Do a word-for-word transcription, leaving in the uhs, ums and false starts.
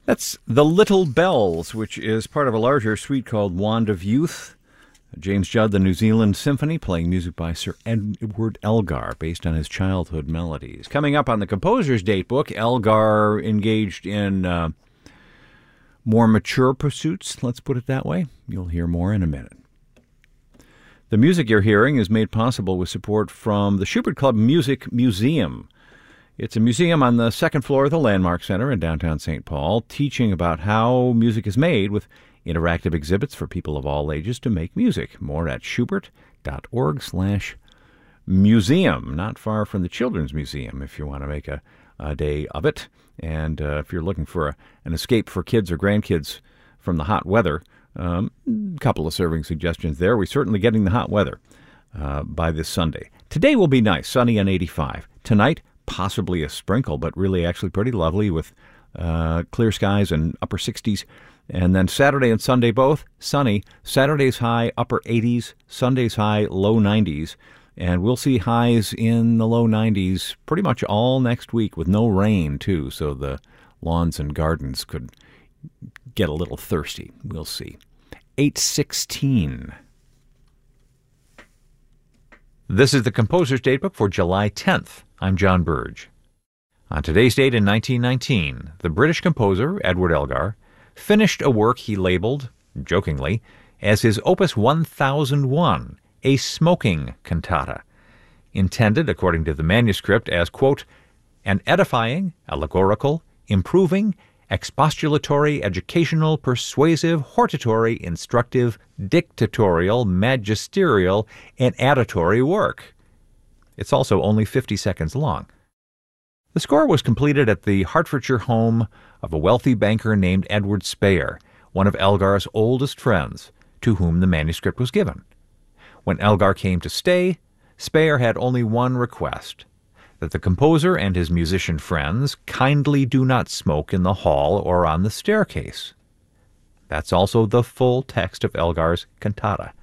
That's The Little Bells, which is part of a larger suite called Wand of Youth. James Judd, the New Zealand Symphony, playing music by Sir Edward Elgar, based on his childhood melodies. Coming up on the Composer's Datebook, Elgar engaged in uh, more mature pursuits, let's put it that way. You'll hear more in a minute. The music you're hearing is made possible with support from the Schubert Club Music Museum. It's a museum on the second floor of the Landmark Center in downtown Saint Paul, teaching about how music is made with interactive exhibits for people of all ages to make music. More at schubert.org slash museum, not far from the Children's Museum if you want to make a, a day of it. And uh, if you're looking for a, an escape for kids or grandkids from the hot weather, um, a couple of serving suggestions there. We're certainly getting the hot weather uh, by this Sunday. Today will be nice, sunny and eighty-five. Tonight, possibly a sprinkle, but really actually pretty lovely with uh, clear skies and upper sixties. And then Saturday and Sunday both, sunny. Saturday's high, upper eighties. Sunday's high, low nineties. And we'll see highs in the low nineties pretty much all next week with no rain, too. So the lawns and gardens could get a little thirsty. We'll see. eight sixteen. This is the Composer's Datebook for July tenth. I'm John Burge. On today's date in nineteen nineteen, the British composer, Edward Elgar, finished a work he labeled, jokingly, as his Opus one thousand one, a smoking cantata, intended, according to the manuscript, as, quote, an edifying, allegorical, improving, expostulatory, educational, persuasive, hortatory, instructive, dictatorial, magisterial, and auditory work. It's also only fifty seconds long. The score was completed at the Hertfordshire home of a wealthy banker named Edward Speyer, one of Elgar's oldest friends, to whom the manuscript was given. When Elgar came to stay, Speyer had only one request, that the composer and his musician friends kindly do not smoke in the hall or on the staircase. That's also the full text of Elgar's cantata.